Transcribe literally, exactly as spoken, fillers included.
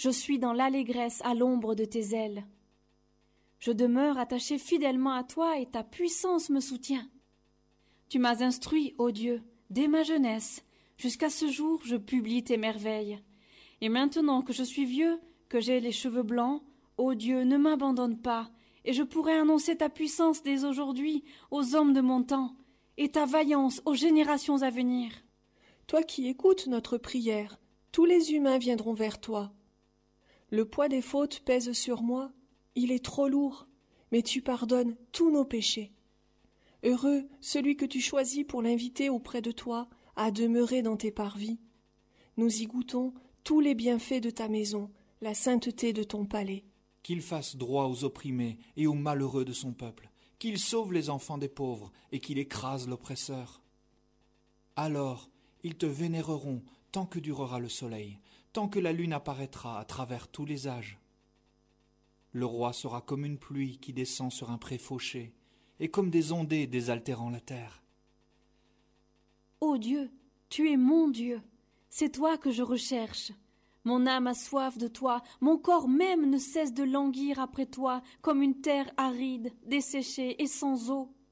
je suis dans l'allégresse à l'ombre de tes ailes. Je demeure attaché fidèlement à toi et ta puissance me soutient. Tu m'as instruit, ô Dieu, dès ma jeunesse, jusqu'à ce jour je publie tes merveilles. Et maintenant que je suis vieux, que j'ai les cheveux blancs, ô Dieu, ne m'abandonne pas, et je pourrai annoncer ta puissance dès aujourd'hui aux hommes de mon temps, et ta vaillance aux générations à venir. Toi qui écoutes notre prière, tous les humains viendront vers toi. Le poids des fautes pèse sur moi, il est trop lourd, mais tu pardonnes tous nos péchés. Heureux celui que tu choisis pour l'inviter auprès de toi à demeurer dans tes parvis. Nous y goûtons tous les bienfaits de ta maison, la sainteté de ton palais. Qu'il fasse droit aux opprimés et aux malheureux de son peuple, qu'il sauve les enfants des pauvres et qu'il écrase l'oppresseur. Alors, ils te vénéreront tant que durera le soleil, tant que la lune apparaîtra à travers tous les âges. Le roi sera comme une pluie qui descend sur un pré fauché, et comme des ondées désaltérant la terre. Ô Dieu, tu es mon Dieu, c'est toi que je recherche. Mon âme a soif de toi, mon corps même ne cesse de languir après toi, comme une terre aride, desséchée et sans eau.